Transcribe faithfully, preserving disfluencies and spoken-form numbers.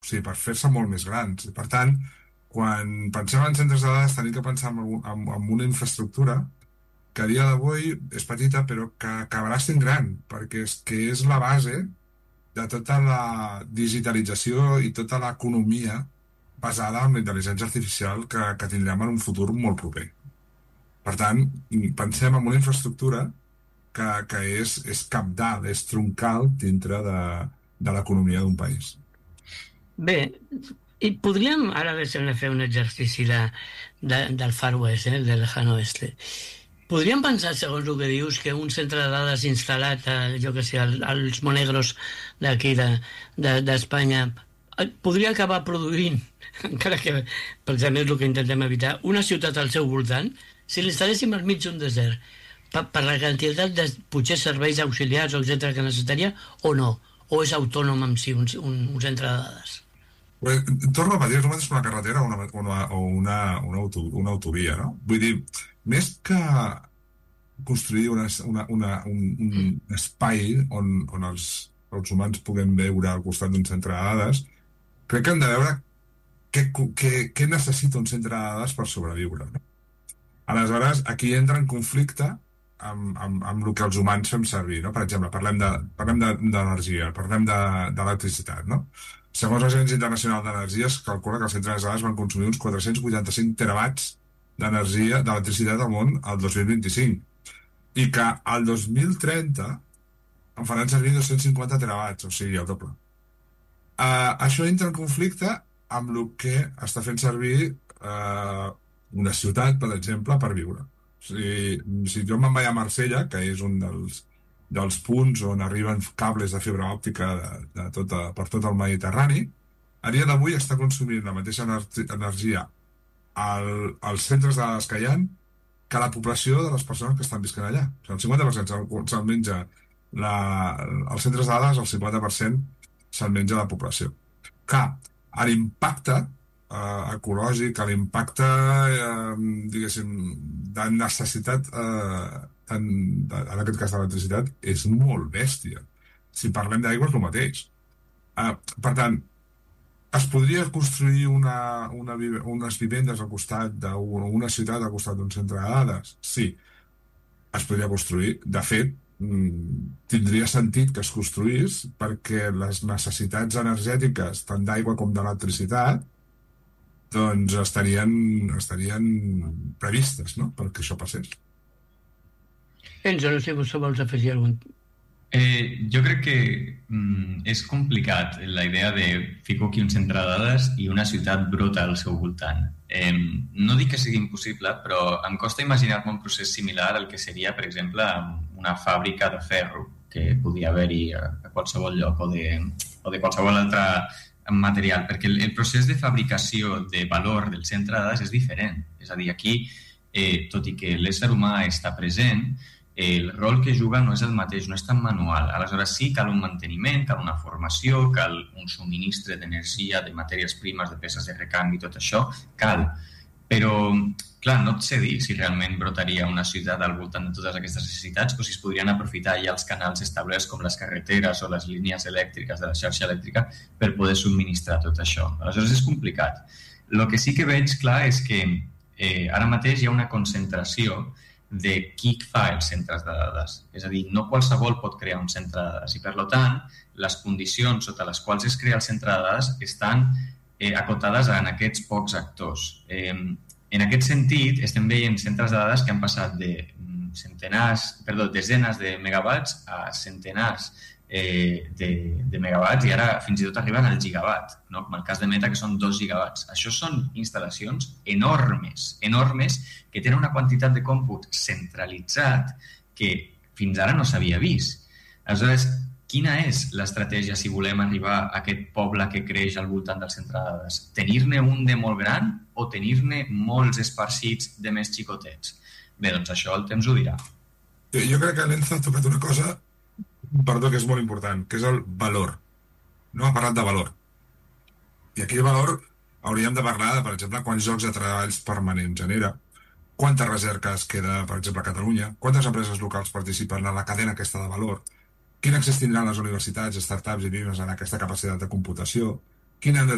sigui, per fer-se molt més grans. Per tant, quan pensem en centres de dades tenim que pensar en, en, en una infraestructura que a dia d'avui és petita però que acabarà sent gran, perquè és que és la base de tota la digitalització i tota l'economia basada en la intel·ligència artificial que, que tindrem en un futur molt proper. Per tant, pensem en una infraestructura que, que és, és cabdal, és troncal dintre de, de l'economia d'un país. Bé, i podríem ara deixar-me fer un exercici de, de, del Far West, eh, del Lejano Oeste. Podríem pensar, segons el que dius, que un centre de dades instal·lat, a, jo que sé, als Monegros d'aquí d'Espanya, de, podria acabar produint, encara que precisament és el que intentem evitar, una ciutat al seu voltant, si l'instal·léssim al mig d'un desert, per, per la quantitat de potser serveis auxiliars o etcètera que necessitaria, o no? O és autònom en si un, un, un centre de dades? Pues, torno a dir, només és una carretera o una, una, o una, una, auto, una autovia, no? Vull dir, més que construir una, una, una, un, un espai on, on els, els humans puguem veure al costat d'un centre de dades, crec que hem de veure què, què, què necessita un centre de dades per sobreviure. No? Aleshores, aquí entra en conflicte amb, amb, amb el que els humans fem servir. No? Per exemple, parlem de, parlem d'energia, de, parlem d'electricitat, no? Segons l'Agència Internacional d'Energia, es calcula que els centres de dades van consumir uns quatre-cents vuitanta-cinc terawatts d'energia, d'electricitat al món al dos mil vint-i-cinc. I que al dos mil trenta en faran servir dos-cents cinquanta terawatts, o sigui, el doble. Uh, això entra en conflicte amb el que està fent servir uh, una ciutat, per exemple, per viure. O sigui, si jo me'n vaig a Marsella, que és un dels dels punts on arriben cables de fibra òptica de, de tota, per tot el Mediterrani, a dia d'avui està consumint la mateixa energia al, als centres de dades que hi ha que la població de les persones que estan visquent allà. O sigui, el cinquanta per cent se'l menja la, els centres de dades, el cinquanta per cent se'l menja la població. Que l'impacte eh, ecològic, l'impacte eh, diguéssim, de necessitat eh, en, en aquest cas de l'electricitat és molt bèstia. Si parlem d'aigua és el mateix. Uh, per tant, es podria construir una, una, unes vivendes al costat d'una una ciutat al costat d'un centre de dades? Sí, es podria construir. De fet, tindria sentit que es construís perquè les necessitats energètiques tant d'aigua com d'electricitat doncs estarien, estarien previstes, no?, perquè això passés. Enzo, no sé si vos vols afegir algun... Eh, jo crec que mm, és complicat la idea de fico aquí un centre de dades i una ciutat brota al seu voltant. Eh, no dic que sigui impossible, però em costa imaginar-me un procés similar al que seria, per exemple, una fàbrica de ferro que podia haver-hi a, a qualsevol lloc o de, o de qualsevol altre material, perquè el, el procés de fabricació de valor del centre de dades és diferent. És a dir, aquí, eh, tot i que l'ésser humà està present, el rol que juga no és el mateix, no és tan manual. Aleshores sí, cal un manteniment, cal una formació, cal un subministre d'energia, de matèries primes, de peces de recanvi, tot això, cal. Però, clar, no et sé dir si realment brotaria una ciutat al voltant de totes aquestes necessitats o si es podrien aprofitar ja els canals establerts com les carreteres o les línies elèctriques de la xarxa elèctrica per poder subministrar tot això. Aleshores és complicat. El que sí que veig clar és que eh, ara mateix hi ha una concentració de qui fa els centres de dades. És a dir, no qualsevol pot crear un centre de dades i, per tant, les condicions sota les quals es crea el centre de dades estan eh, acotades en aquests pocs actors. Eh, en aquest sentit, estem veient centres de dades que han passat de centenars, perdó, desenes de megawatts a centenars eh, de, de megawatts i ara fins i tot arriben al gigawatt, no? Com el cas de Meta, que són dos gigawatts. Això són instal·lacions enormes, enormes, que tenen una quantitat de còmput centralitzat que fins ara no s'havia vist. Aleshores, quina és l'estratègia si volem arribar a aquest poble que creix al voltant del centre de dades? Tenir-ne un de molt gran o tenir-ne molts esparcits de més xicotets? Bé, doncs això el temps ho dirà. Jo crec que l'Enzo ha tocat una cosa, perdó, que és molt important, que és el valor. No ha parlat de valor. I aquí el valor hauríem de parlar de, per exemple, quants llocs de treballs permanents genera, quanta recerca es queda, per exemple, a Catalunya, quantes empreses locals participen en la cadena aquesta de valor, quin accés tindran les universitats, startups i pimes en aquesta capacitat de computació, quin han de